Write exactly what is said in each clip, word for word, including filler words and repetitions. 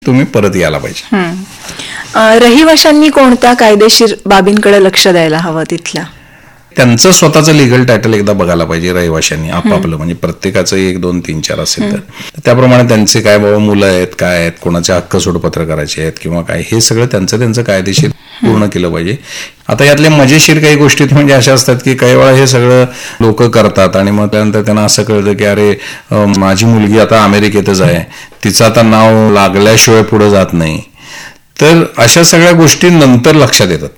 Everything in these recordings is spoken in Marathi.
तुम्ही परत यायला पाहिजे. रहिवाशांनी कोणत्या कायदेशीर बाबींकडे लक्ष द्यायला हवं तिथल्या? त्यांचं स्वतःचं लिगल टायटल एकदा बघायला पाहिजे रहिवाशांनी आपापलं, म्हणजे प्रत्येकाचं एक दोन तीन चार असेल तर त्याप्रमाणे त्यांचे काय बाबा मुलं आहेत, काय आहेत, कोणाचे हक्क सोडपत्र करायचे आहेत किंवा काय, हे सगळं त्यांचं त्यांचं कायदेशीर पूर्ण केलं पाहिजे. आता यातल्या मजेशीर काही गोष्टी म्हणजे अशा असतात की काही वेळा हे सगळं लोक करतात आणि मग त्यानंतर त्यांना असं कळतं की अरे माझी मुलगी आता अमेरिकेतच आहे, तिचं आता नाव लागल्याशिवाय पुढे जात नाही. तर अशा सगळ्या गोष्टी नंतर लक्षात येतात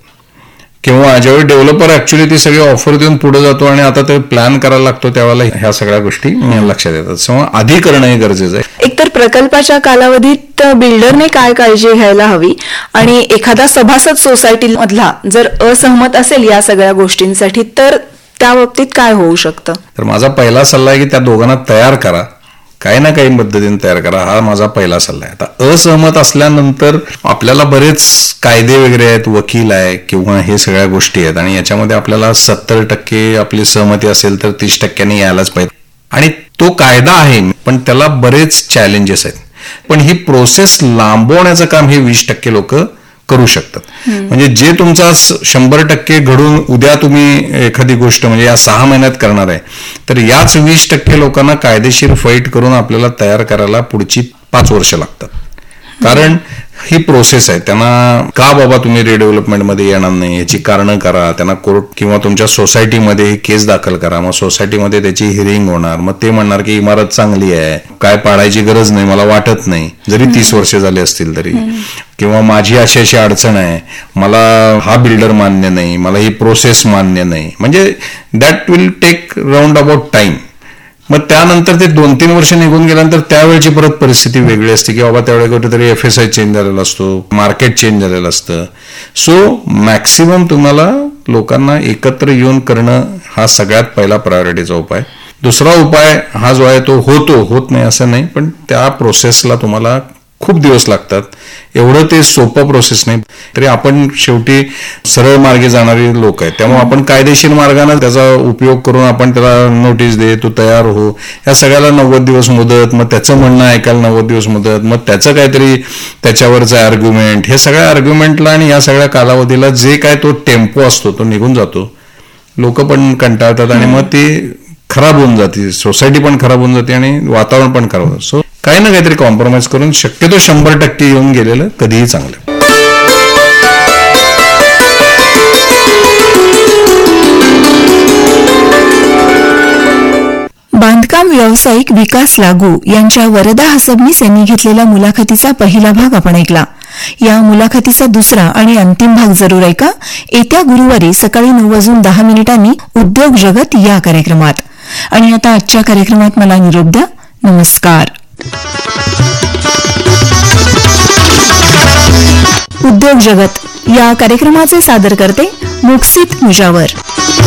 किंवा ज्यावेळी डेव्हलपर ऍक्च्युली ती सगळी ऑफर देऊन पुढे जातो आणि आता ते प्लॅन करायला लागतो त्यावेळेला ह्या सगळ्या गोष्टी लक्षात येतात. तेव्हा आधी करणं हे गरजेचं आहे. एकतर प्रकल्पाच्या कालावधीत बिल्डरने काय काळजी घ्यायला हवी आणि एखादा सभासद सोसायटी मधला जर असहमत असेल या सगळ्या गोष्टींसाठी तर त्या बाबतीत काय होऊ शकतं? तर माझा पहिला सल्ला आहे की त्या दोघांना तयार करा, काही ना काही पद्धतीने तयार करा, हा माझा पहिला सल्ला आहे. आता असहमत असल्यानंतर आपल्याला बरेच कायदे वगैरे आहेत, वकील आहे किंवा हे सगळ्या गोष्टी आहेत आणि याच्यामध्ये आपल्याला सत्तर टक्के आपली सहमती असेल तर तीस टक्क्यांनी यायलाच पाहिजे आणि तो कायदा आहे पण त्याला बरेच चॅलेंजेस आहेत. पण ही प्रोसेस लांबवण्याचं काम हे वीस टक्के लोक करू शकतात. म्हणजे जे तुमचा शंभर टक्के घडून उद्या तुम्ही एखादी गोष्ट म्हणजे या सहा महिन्यात करणार आहे तर याच वीस टक्के लोकांना कायदेशीर फाईट करून आपल्याला तयार करायला पुढची पाच वर्ष लागतात. कारण ही प्रोसेस आहे. त्यांना का बाबा तुम्ही रिडेव्हलपमेंटमध्ये येणार नाही याची कारणं करा, त्यांना कोर्ट किंवा तुमच्या सोसायटीमध्ये केस दाखल करा, मग सोसायटीमध्ये त्याची हिअरिंग होणार, मग ते म्हणणार की इमारत चांगली आहे, काय पाडायची गरज नाही मला वाटत नाही, जरी तीस वर्ष झाले असतील तरी, किंवा माझी अशी अशी अडचण आहे, मला हा बिल्डर मान्य नाही, मला ही प्रोसेस मान्य नाही. म्हणजे that will take round about time. मग त्यानंतर ते दोन तीन वर्ष निघून गेल्यानंतर त्यावेळची परत परिस्थिती वेगळी असते की बाबा त्यावेळी कुठेतरी एफ एस आय चेंज झालेला असतो, मार्केट चेंज झालेलं असतं. सो मॅक्सिमम तुम्हाला लोकांना एकत्र येऊन करणं हा सगळ्यात पहिला प्रायोरिटीचा उपाय. दुसरा उपाय हा जो आहे तो होतो, होत नाही असं नाही, पण त्या प्रोसेसला तुम्हाला खूप दिवस लागतात. एवढं ते सोपं प्रोसेस नाही. तरी आपण शेवटी सरळ मार्गे जाणारी लोक आहेत त्यामुळे आपण कायदेशीर मार्गाने त्याचा उपयोग करून आपण त्याला नोटीस दे, तू तयार हो, या सगळ्याला नव्वद दिवस मुदत, मग त्याचं म्हणणं ऐकायला नव्वद दिवस मुदत, मग त्याचं काहीतरी त्याच्यावरचं आर्ग्युमेंट, हे सगळ्या आर्ग्युमेंटला आणि या सगळ्या कालावधीला जे काय तो टेम्पो असतो तो निघून जातो. लोक पण कंटाळतात आणि मग ती खराब होऊन जाते, सोसायटी पण खराब होऊन जाते आणि वातावरण पण खराब होतं. सो काही ना काहीतरी कॉम्प्रोमाइज करून शक्यतो शंभर टक्के येऊन गेलेलं कधीही चांगलं. बांधकाम व्यावसायिक विकास लागू यांच्या वरदा हसबनीस यांनी घेतलेल्या मुलाखतीचा पहिला भाग आपण ऐकला. या मुलाखतीचा दुसरा आणि अंतिम भाग जरूर ऐका येत्या गुरुवारी सकाळी नऊ वाजून दहा मिनिटांनी उद्योग जगत या कार्यक्रमात. आणि आता आजच्या कार्यक्रमात मला निरोप द्या. नमस्कार. उद्योग जगत या कार्यक्रमाचे सादर करते मुक्सित मुजावर.